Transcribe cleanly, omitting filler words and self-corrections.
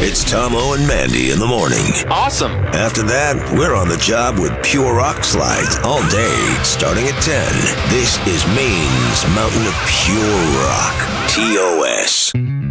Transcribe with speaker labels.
Speaker 1: It's Tomo and Mandy in the morning.
Speaker 2: Awesome.
Speaker 1: After that, we're on the job with Pure Rock Slides all day, starting at 10. This is Maine's Mountain of Pure Rock. TOS.